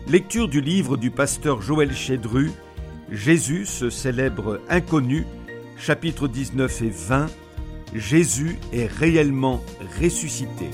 Lecture du livre du pasteur Joël Chédru, Jésus, ce célèbre inconnu, chapitres 19 et 20, Jésus est réellement ressuscité.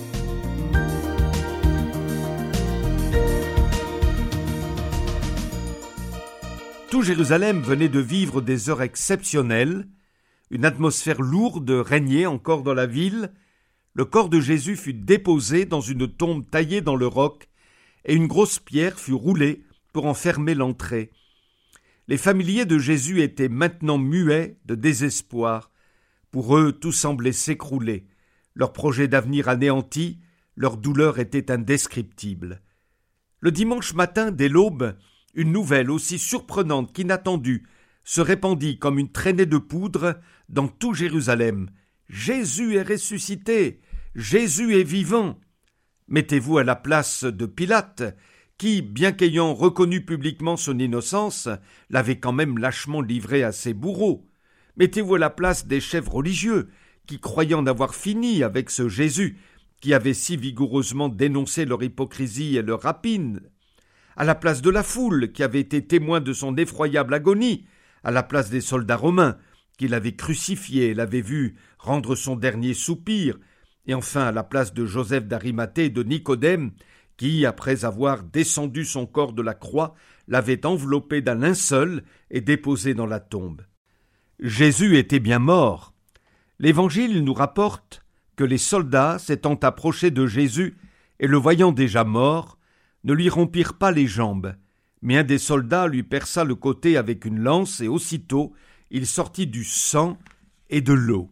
Tout Jérusalem venait de vivre des heures exceptionnelles, une atmosphère lourde régnait encore dans la ville, le corps de Jésus fut déposé dans une tombe taillée dans le roc, et une grosse pierre fut roulée pour en fermer l'entrée. Les familiers de Jésus étaient maintenant muets de désespoir. Pour eux, tout semblait s'écrouler. Leur projet d'avenir anéanti, leur douleur était indescriptible. Le dimanche matin, dès l'aube, une nouvelle aussi surprenante qu'inattendue se répandit comme une traînée de poudre dans tout Jérusalem. Jésus est ressuscité! Jésus est vivant! Mettez-vous à la place de Pilate, qui, bien qu'ayant reconnu publiquement son innocence, l'avait quand même lâchement livré à ses bourreaux. Mettez-vous à la place des chefs religieux, qui, croyant n'avoir fini avec ce Jésus, qui avait si vigoureusement dénoncé leur hypocrisie et leur rapine, à la place de la foule, qui avait été témoin de son effroyable agonie, à la place des soldats romains, qui l'avaient crucifié et l'avaient vu rendre son dernier soupir, et enfin à la place de Joseph d'Arimathée et de Nicodème, qui, après avoir descendu son corps de la croix, l'avait enveloppé d'un linceul et déposé dans la tombe. Jésus était bien mort. L'Évangile nous rapporte que les soldats, s'étant approchés de Jésus et le voyant déjà mort, ne lui rompirent pas les jambes, mais un des soldats lui perça le côté avec une lance et aussitôt il sortit du sang et de l'eau.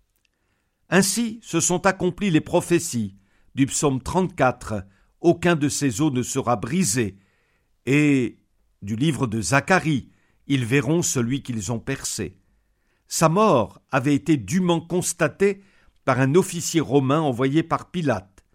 Ainsi se sont accomplies les prophéties du psaume 34, « Aucun de ces os ne sera brisé », et du livre de Zacharie, « Ils verront celui qu'ils ont percé ». Sa mort avait été dûment constatée par un officier romain envoyé par Pilate.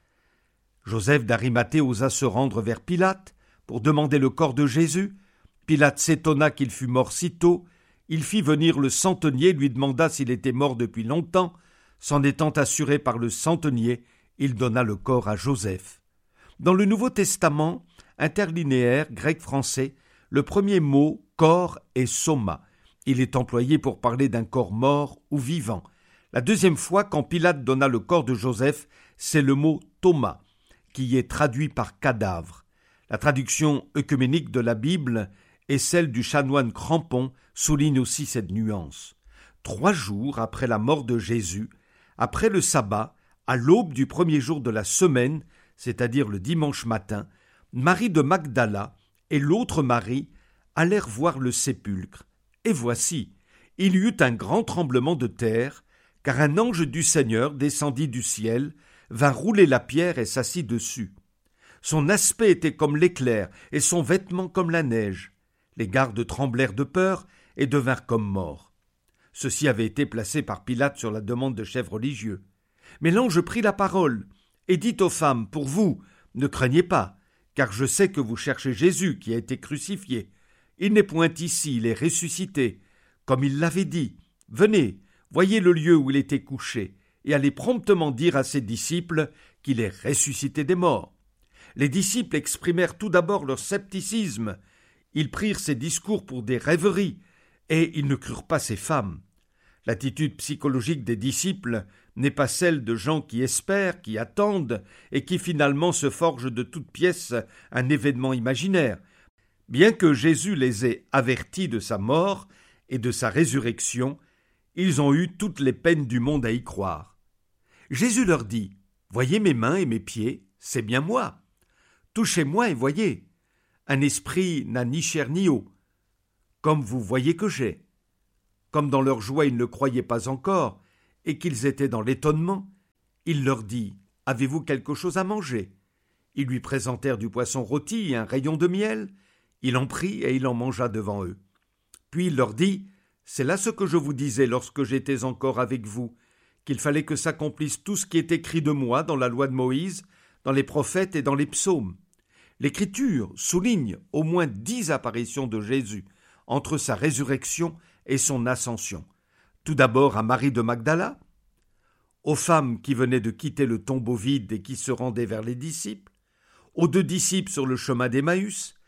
Joseph d'Arimathée osa se rendre vers Pilate pour demander le corps de Jésus. Pilate s'étonna qu'il fût mort si tôt. Il fit venir le centenier, lui demanda s'il était mort depuis longtemps. S'en étant assuré par le centenier, il donna le corps à Joseph. Dans le Nouveau Testament, interlinéaire grec-français, le premier mot « corps » est « soma ». Il est employé pour parler d'un corps mort ou vivant. La deuxième fois, quand Pilate donna le corps de Joseph, c'est le mot « toma » qui est traduit par « cadavre ». La traduction œcuménique de la Bible et celle du chanoine Crampon soulignent aussi cette nuance. 3 jours après la mort de Jésus, après le sabbat, à l'aube du premier jour de la semaine, c'est-à-dire le dimanche matin, Marie de Magdala et l'autre Marie allèrent voir le sépulcre. Et voici, il y eut un grand tremblement de terre, car un ange du Seigneur descendit du ciel, vint rouler la pierre et s'assit dessus. Son aspect était comme l'éclair et son vêtement comme la neige. Les gardes tremblèrent de peur et devinrent comme morts. Ceci avait été placé par Pilate sur la demande de chefs religieux. Mais l'ange prit la parole et dit aux femmes, « Pour vous, ne craignez pas, car je sais que vous cherchez Jésus qui a été crucifié. Il n'est point ici, il est ressuscité. Comme il l'avait dit, venez, voyez le lieu où il était couché, et allez promptement dire à ses disciples qu'il est ressuscité des morts. » Les disciples exprimèrent tout d'abord leur scepticisme. Ils prirent ces discours pour des rêveries, et ils ne crurent pas ces femmes. L'attitude psychologique des disciples n'est pas celle de gens qui espèrent, qui attendent, et qui finalement se forgent de toutes pièces un événement imaginaire. Bien que Jésus les ait avertis de sa mort et de sa résurrection, ils ont eu toutes les peines du monde à y croire. Jésus leur dit, « Voyez mes mains et mes pieds, c'est bien moi. Touchez-moi et voyez. Un esprit n'a ni chair ni eau, comme vous voyez que j'ai. » Comme dans leur joie ils ne croyaient pas encore, et qu'ils étaient dans l'étonnement, il leur dit, « Avez-vous quelque chose à manger ?» Ils lui présentèrent du poisson rôti et un rayon de miel. Il en prit et il en mangea devant eux. Puis il leur dit, « C'est là ce que je vous disais lorsque j'étais encore avec vous, qu'il fallait que s'accomplisse tout ce qui est écrit de moi dans la loi de Moïse, dans les prophètes et dans les psaumes. » L'Écriture souligne au moins 10 apparitions de Jésus entre sa résurrection et son ascension. Tout d'abord à Marie de Magdala, aux femmes qui venaient de quitter le tombeau vide et qui se rendaient vers les disciples, aux 2 disciples sur le chemin d'Emmaüs,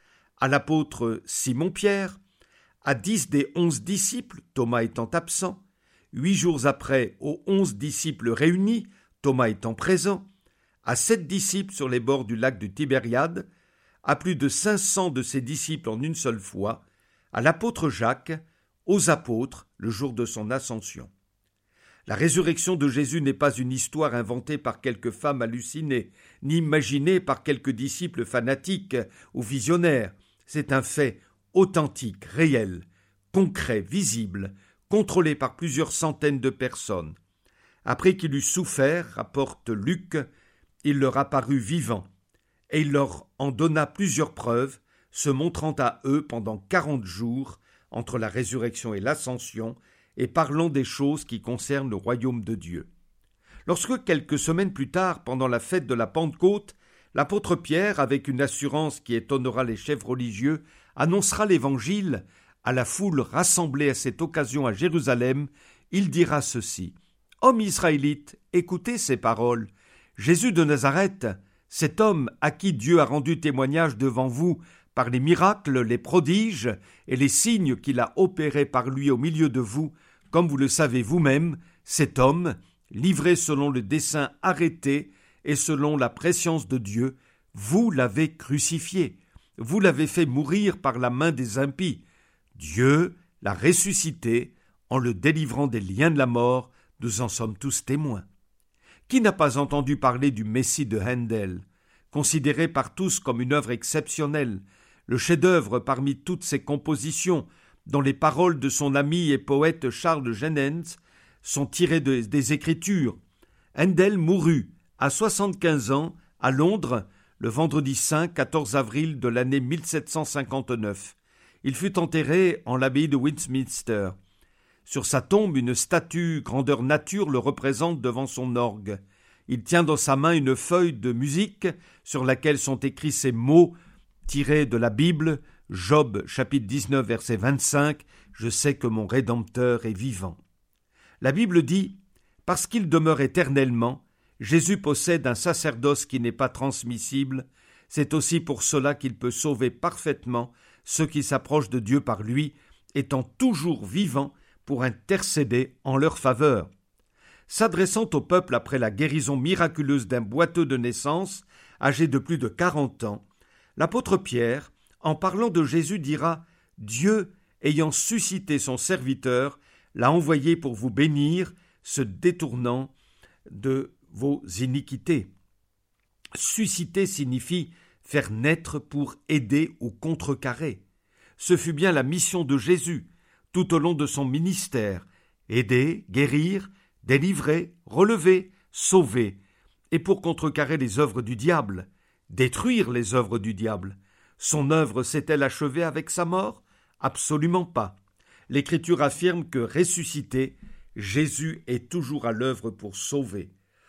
à l'apôtre Simon-Pierre, à 10 des 11 disciples, Thomas étant absent, 8 jours après aux 11 disciples réunis, Thomas étant présent, à 7 disciples sur les bords du lac de Tibériade, à plus de 500 de ses disciples en une seule fois, à l'apôtre Jacques, aux apôtres le jour de son ascension. La résurrection de Jésus n'est pas une histoire inventée par quelques femmes hallucinées, ni imaginée par quelques disciples fanatiques ou visionnaires. C'est un fait authentique, réel, concret, visible, contrôlé par plusieurs centaines de personnes. Après qu'il eut souffert, rapporte Luc, il leur apparut vivant, et il leur en donna plusieurs preuves, se montrant à eux pendant 40 jours, entre la résurrection et l'ascension, et parlant des choses qui concernent le royaume de Dieu. Lorsque, quelques semaines plus tard, pendant la fête de la Pentecôte, l'apôtre Pierre, avec une assurance qui étonnera les chefs religieux, annoncera l'Évangile à la foule rassemblée à cette occasion à Jérusalem, il dira ceci: « Hommes israélites, écoutez ces paroles. Jésus de Nazareth, cet homme à qui Dieu a rendu témoignage devant vous par les miracles, les prodiges et les signes qu'il a opérés par lui au milieu de vous, comme vous le savez vous-même, cet homme, livré selon le dessein arrêté et selon la prescience de Dieu, vous l'avez crucifié, vous l'avez fait mourir par la main des impies. Dieu l'a ressuscité en le délivrant des liens de la mort, nous en sommes tous témoins. Qui n'a pas entendu parler du Messie de Handel, considéré par tous comme une œuvre exceptionnelle, le chef-d'œuvre parmi toutes ses compositions, dont les paroles de son ami et poète Charles Jeannens sont tirées des Écritures. Handel mourut à 75 ans à Londres le vendredi saint 14 avril de l'année 1759. Il fut enterré en l'abbaye de Westminster. Sur sa tombe, une statue grandeur nature le représente devant son orgue. Il tient dans sa main une feuille de musique sur laquelle sont écrits ces mots tirés de la Bible, Job chapitre 19 verset 25, « Je sais que mon Rédempteur est vivant ». La Bible dit « Parce qu'il demeure éternellement, Jésus possède un sacerdoce qui n'est pas transmissible, c'est aussi pour cela qu'il peut sauver parfaitement ceux qui s'approchent de Dieu par lui, étant toujours vivant pour intercéder en leur faveur. » S'adressant au peuple après la guérison miraculeuse d'un boiteux de naissance, âgé de plus de 40 ans, l'apôtre Pierre, en parlant de Jésus, dira « Dieu, ayant suscité son serviteur, l'a envoyé pour vous bénir, se détournant de vos iniquités. » Susciter signifie faire naître pour aider ou contrecarrer. Ce fut bien la mission de Jésus, tout au long de son ministère, aider, guérir, délivrer, relever, sauver, et pour contrecarrer les œuvres du diable, détruire les œuvres du diable. Son œuvre s'est-elle achevée avec sa mort? Absolument pas. L'Écriture affirme que ressuscité, Jésus est toujours à l'œuvre pour sauver.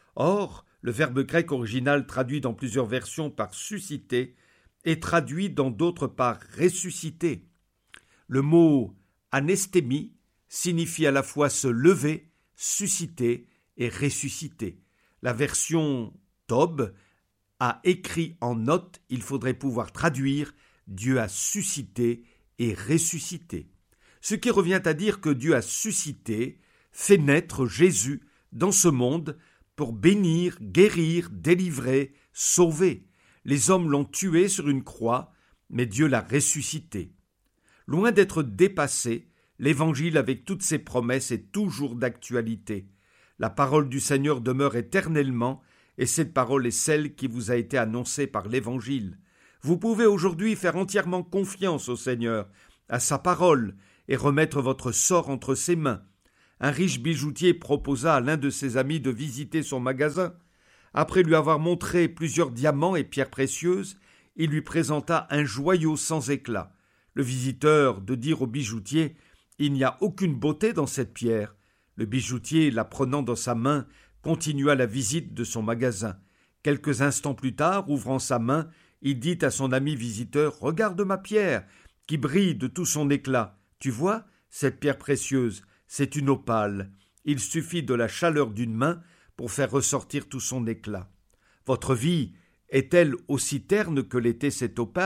Or, le verbe grec original traduit dans plusieurs versions par susciter est traduit dans d'autres par ressusciter. Le mot anesthémie signifie à la fois se lever, susciter et ressusciter. La version Tob a écrit en note, il faudrait pouvoir traduire Dieu a suscité et ressuscité. Ce qui revient à dire que Dieu a suscité, fait naître Jésus dans ce monde pour bénir, guérir, délivrer, sauver. Les hommes l'ont tué sur une croix, mais Dieu l'a ressuscité. Loin d'être dépassé, l'Évangile avec toutes ses promesses est toujours d'actualité. La parole du Seigneur demeure éternellement, et cette parole est celle qui vous a été annoncée par l'Évangile. Vous pouvez aujourd'hui faire entièrement confiance au Seigneur, à sa parole, et remettre votre sort entre ses mains. Un riche bijoutier proposa à l'un de ses amis de visiter son magasin. Après lui avoir montré plusieurs diamants et pierres précieuses, il lui présenta un joyau sans éclat. Le visiteur de dire au bijoutier « Il n'y a aucune beauté dans cette pierre ». Le bijoutier, la prenant dans sa main, continua la visite de son magasin. Quelques instants plus tard, ouvrant sa main, il dit à son ami visiteur « Regarde ma pierre, qui brille de tout son éclat. Tu vois, cette pierre précieuse, c'est une opale. Il suffit de la chaleur d'une main pour faire ressortir tout son éclat. Votre vie est-elle aussi terne que l'était cette opale ?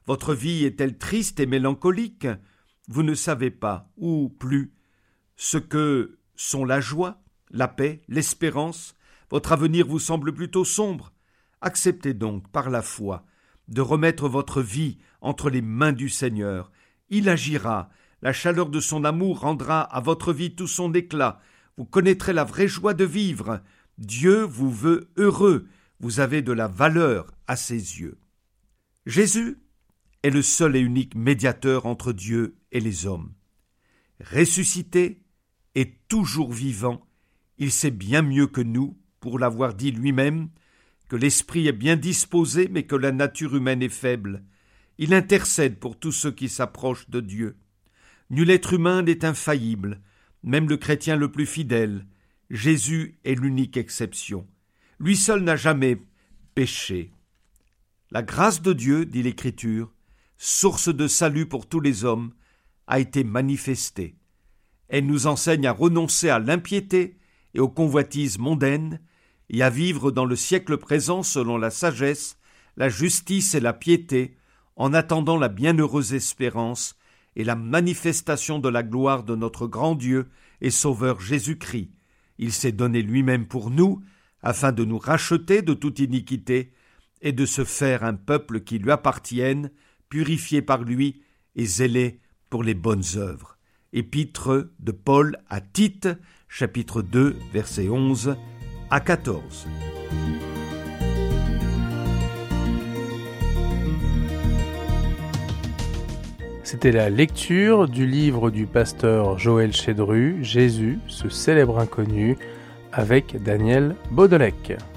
Votre vie est-elle triste et mélancolique? Vous ne savez pas, ou plus, ce que sont la joie, la paix, l'espérance. Votre avenir vous semble plutôt sombre. Acceptez donc, par la foi, de remettre votre vie entre les mains du Seigneur. Il agira, la chaleur de son amour rendra à votre vie tout son éclat. Vous connaîtrez la vraie joie de vivre. Dieu vous veut heureux. Vous avez de la valeur à ses yeux. Jésus est le seul et unique médiateur entre Dieu et les hommes. Ressuscité et toujours vivant, il sait bien mieux que nous, pour l'avoir dit lui-même, que l'esprit est bien disposé mais que la nature humaine est faible. Il intercède pour tous ceux qui s'approchent de Dieu. Nul être humain n'est infaillible, même le chrétien le plus fidèle. Jésus est l'unique exception. Lui seul n'a jamais péché. La grâce de Dieu, dit l'Écriture, source de salut pour tous les hommes, a été manifestée. Elle nous enseigne à renoncer à l'impiété et aux convoitises mondaines et à vivre dans le siècle présent selon la sagesse, la justice et la piété, en attendant la bienheureuse espérance et la manifestation de la gloire de notre grand Dieu et Sauveur Jésus-Christ. Il s'est donné lui-même pour nous, afin de nous racheter de toute iniquité et de se faire un peuple qui lui appartienne, purifié par lui et zélé pour les bonnes œuvres. Épître de Paul à Tite, chapitre 2, versets 11 à 14. C'était la lecture du livre du pasteur Joël Chédru, Jésus, ce célèbre inconnu, avec Daniel Baudelec.